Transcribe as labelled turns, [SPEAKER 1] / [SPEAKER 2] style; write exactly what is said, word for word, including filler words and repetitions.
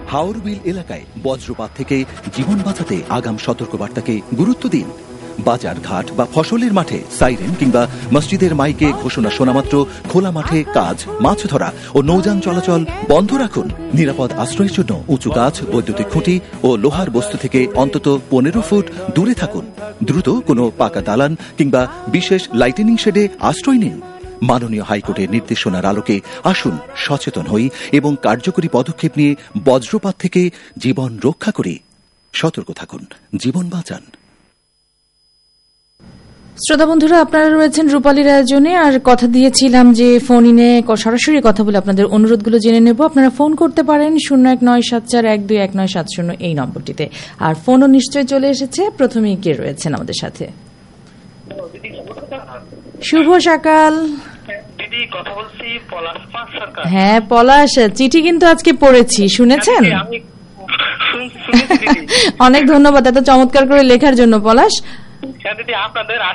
[SPEAKER 1] হাওরবিল এলাকায় বজ্রপাত থেকে জীবন বাঁচাতে আগাম সতর্কবার্তাকে গুরুত্ব দিন। বাজার ঘাট বা ফসলের মাঠে সাইরেন কিংবা মসজিদের মাইকে ঘোষণা শোনামাত্র খোলা মাঠে কাজ, মাছ ধরা ও নৌযান চলাচল বন্ধ রাখুন। নিরাপদ আশ্রয়ের জন্য উঁচু গাছ, বৈদ্যুতিক খুঁটি ও লোহার বস্তু থেকে অন্তত পনেরো ফুট দূরে থাকুন। দ্রুত কোনো পাকা দালান কিংবা বিশেষ লাইটেনিং শেডে আশ্রয় নিন। মাননীয় হাইকোর্টের নির্দেশনার আলোকে আসুন সচেতন হই এবং কার্যকরী পদক্ষেপ নিয়ে বজ্রপাত থেকে জীবন রক্ষা করি। সতর্ক থাকুন, জীবন বাঁচান।
[SPEAKER 2] শ্রোতা বন্ধুরা, আপনারা রয়েছেন রূপালীর আয়োজনে, আর কথা দিয়েছিলাম যে ফোন ইনে সরাসরি কথা বলে আপনাদের অনুরোধগুলো জেনে নেব। আপনারা ফোন করতে পারেন শূন্য এক নয় সাত চার এক দুই এক নয় সাত শূন্য এই নম্বরটিতে। আর ফোনও নিশ্চয়ই চলে এসেছে। প্রথমেই কে রয়েছেন আমাদের সাথে? শুভ সকাল।
[SPEAKER 3] দিদি কথা বলছি পলাশ পাঁচ সরকার।
[SPEAKER 2] হ্যাঁ পলাশ, চিঠি কিন্তু আজকে পড়েছি, শুনেছেন? অনেক ধন্যবাদ এত চমৎকার করে লেখার জন্য পলাশ।
[SPEAKER 3] দিদি আপনাদের